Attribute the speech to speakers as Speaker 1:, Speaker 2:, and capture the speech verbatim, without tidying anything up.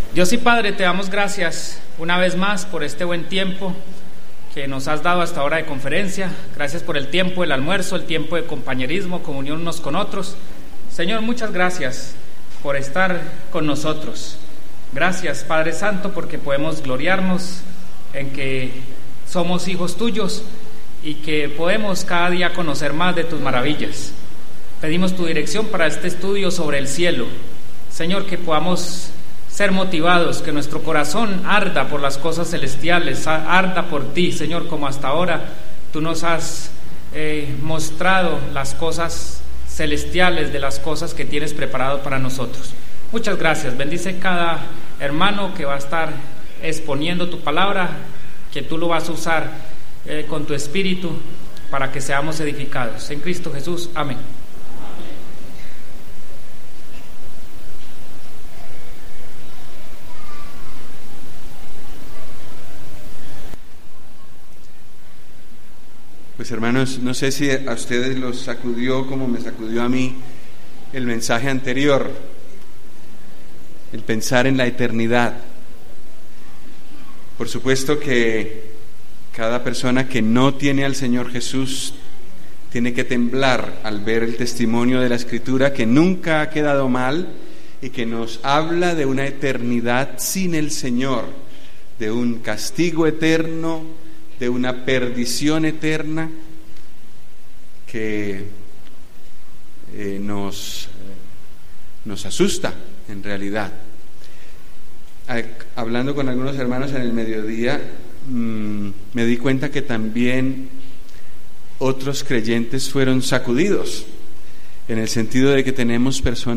Speaker 1: Dios y Padre, te damos gracias una vez más por este buen tiempo que nos has dado hasta ahora de conferencia. Gracias por el tiempo del almuerzo, el tiempo de compañerismo, comunión unos con otros. Señor, muchas gracias por estar con nosotros. Gracias, Padre Santo, porque podemos gloriarnos en que somos hijos tuyos y que podemos cada día conocer más de tus maravillas. Pedimos tu dirección para este estudio sobre el cielo. Señor, que podamos ser motivados, que nuestro corazón arda por las cosas celestiales, arda por ti, Señor, como hasta ahora tú nos has eh, mostrado las cosas celestiales de las cosas que tienes preparado para nosotros. Muchas gracias. Bendice cada hermano que va a estar exponiendo tu palabra, que tú lo vas a usar eh, con tu espíritu para que seamos edificados. En Cristo Jesús, amén.
Speaker 2: Pues hermanos, no sé si a ustedes los sacudió como me sacudió a mí el mensaje anterior, el pensar en la eternidad. Por supuesto que cada persona que no tiene al Señor Jesús tiene que temblar al ver el testimonio de la Escritura, que nunca ha quedado mal y que nos habla de una eternidad sin el Señor, de un castigo eterno, de una perdición eterna que eh, nos, eh, nos asusta en realidad. Hablando con algunos hermanos en el mediodía, mmm, me di cuenta que también otros creyentes fueron sacudidos, en el sentido de que tenemos personas